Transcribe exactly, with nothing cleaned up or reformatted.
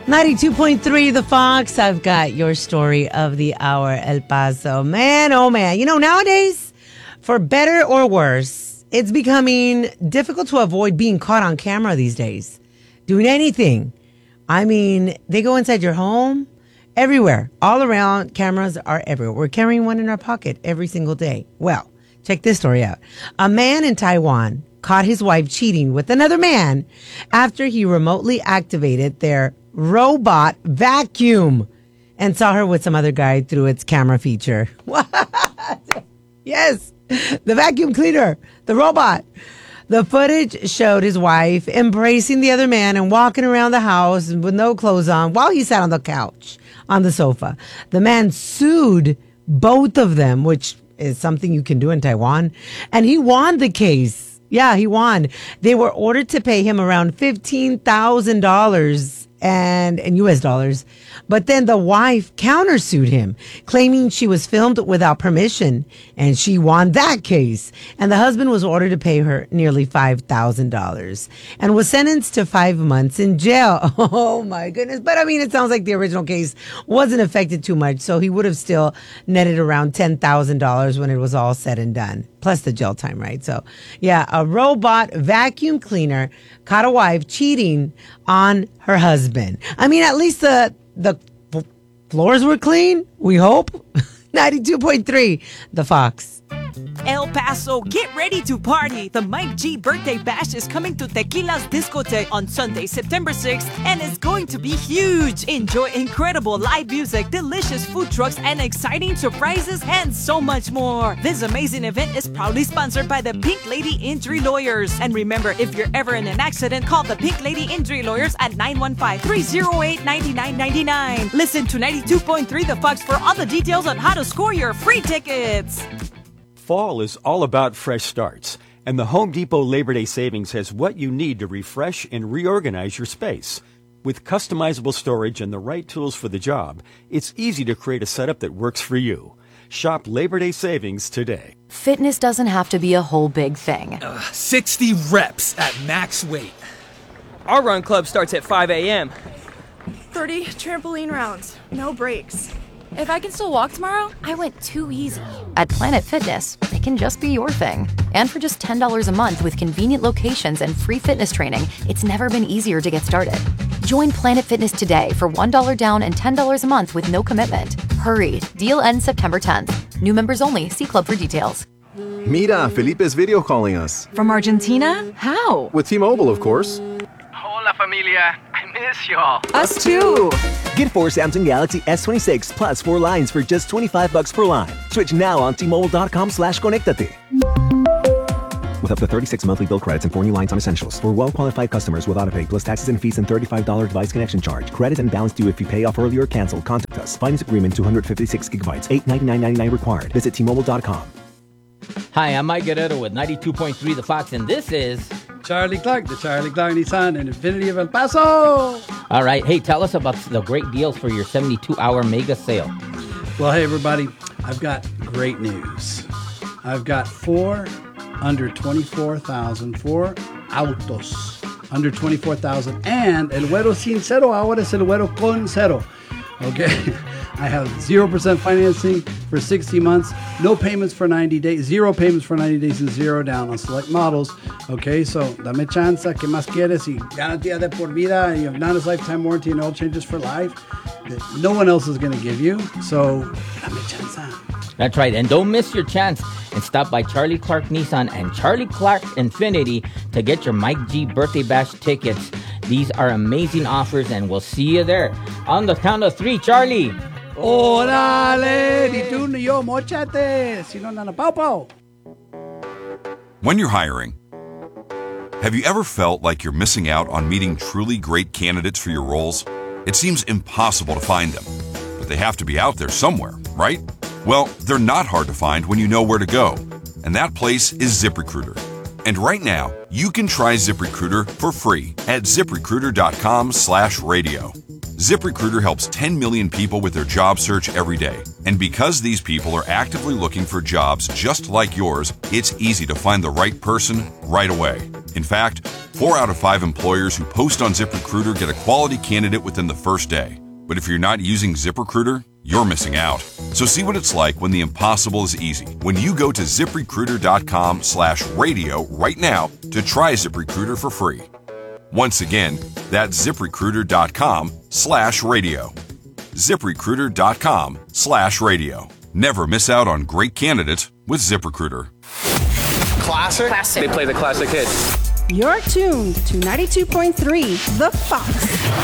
ninety-two point three The Fox. I've got your story of the hour, El Paso. Man, oh man. You know, nowadays, for better or worse, it's becoming difficult to avoid being caught on camera these days. Doing anything. I mean, they go inside your home, everywhere, all around. Cameras are everywhere. We're carrying one in our pocket every single day. Well, check this story out. A man in Taiwan caught his wife cheating with another man after he remotely activated their robot vacuum and saw her with some other guy through its camera feature. What? Yes, the vacuum cleaner, the robot. The footage showed his wife embracing the other man and walking around the house with no clothes on while he sat on the couch on the sofa. The man sued both of them, which is something you can do in Taiwan, and he won the case. Yeah, he won. They were ordered to pay him around fifteen thousand dollars and in U S dollars. But then the wife countersued him, claiming she was filmed without permission, and she won that case. And the husband was ordered to pay her nearly five thousand dollars and was sentenced to five months in jail. Oh, my goodness. But, I mean, it sounds like the original case wasn't affected too much, so he would have still netted around ten thousand dollars when it was all said and done, plus the jail time, right? So, yeah, a robot vacuum cleaner caught a wife cheating on her husband. I mean, at least the the f- floors were clean, we hope. ninety-two point three The Fox. El Paso, get ready to party. The Mike G Birthday Bash is coming to Tequila's Discotheque on Sunday, September sixth, and it's going to be huge. Enjoy incredible live music, delicious food trucks, and exciting surprises, and so much more. This amazing event is proudly sponsored by the Pink Lady Injury Lawyers. And remember, if you're ever in an accident, call the Pink Lady Injury Lawyers at nine one five, three oh eight, nine nine nine nine. Listen to ninety-two point three The Fox for all the details on how to score your free tickets. Fall is all about fresh starts, and the Home Depot Labor Day Savings has what you need to refresh and reorganize your space. With customizable storage and the right tools for the job, it's easy to create a setup that works for you. Shop Labor Day Savings today. Fitness doesn't have to be a whole big thing. Uh, sixty reps at max weight. Our run club starts at five a.m. thirty trampoline rounds, no breaks. If I can still walk tomorrow, I went too easy. At Planet Fitness, it can just be your thing. And for just ten dollars a month with convenient locations and free fitness training, it's never been easier to get started. Join Planet Fitness today for one dollar down and ten dollars a month with no commitment. Hurry, deal ends September tenth. New members only. See club for details. Mira, Felipe's video calling us. From Argentina? How? With T-Mobile, of course. Hola, familia. I miss y'all. Us too. Get four Samsung Galaxy S twenty-six plus four lines for just twenty-five bucks per line. Switch now on T-Mobile.com slash Conectate. With up to thirty-six monthly bill credits and four new lines on Essentials. For well-qualified customers with autopay plus taxes and fees and thirty-five dollars device connection charge. Credit and balance due if you pay off early or cancel. Contact us. Finance agreement two hundred fifty-six gigabytes. eight ninety-nine ninety-nine required. Visit T Mobile dot com. Hi, I'm Mike Guerrero with ninety-two point three The Fox, and this is... Charlie Clark, the Charlie Clark Nissan and Infinity of El Paso. All right. Hey, tell us about the great deals for your seventy-two hour mega sale. Well, hey, everybody. I've got great news. I've got four under twenty-four thousand, four autos under twenty-four thousand, and El Güero Sin Cero, ahora es El Güero Con Cero. Okay? I have zero percent financing for sixty months, no payments for ninety days, zero payments for ninety days, and zero down on select models. Okay, so dame chance, ¿qué más quieres? Y garantía de por vida, you have non lifetime warranty and oil changes for life that no one else is going to give you. So dame chance. That's right, and don't miss your chance and stop by Charlie Clark Nissan and Charlie Clark Infinity to get your Mike G Birthday Bash tickets. These are amazing offers, and we'll see you there. On the count of three, Charlie. Órale, ni tú ni yo, mochate, si no, nana, pow, pow. When you're hiring, have you ever felt like you're missing out on meeting truly great candidates for your roles? It seems impossible to find them, but they have to be out there somewhere, right? Well, they're not hard to find when you know where to go, and that place is ZipRecruiter. And right now, you can try ZipRecruiter for free at ZipRecruiter.com slash radio. ZipRecruiter helps ten million people with their job search every day. And because these people are actively looking for jobs just like yours, it's easy to find the right person right away. In fact, four out of five employers who post on ZipRecruiter get a quality candidate within the first day. But if you're not using ZipRecruiter, you're missing out. So see what it's like when the impossible is easy. When you go to ZipRecruiter.com slash radio right now to try ZipRecruiter for free. Once again, that's ZipRecruiter.com slash radio. ZipRecruiter.com slash radio. Never miss out on great candidates with ZipRecruiter. Classic? Classic. They play the classic hits. You're tuned to ninety-two point three The Fox.